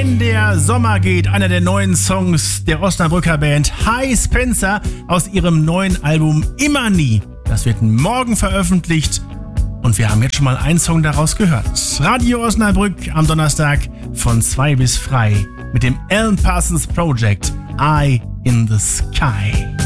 Wenn der Sommer geht, einer der neuen Songs der Osnabrücker Band Hi Spencer aus ihrem neuen Album Immer Nie. Das wird morgen veröffentlicht und wir haben jetzt schon mal einen Song daraus gehört. Radio Osnabrück am Donnerstag von 2 bis frei mit dem Alan Parsons Project Eye in the Sky.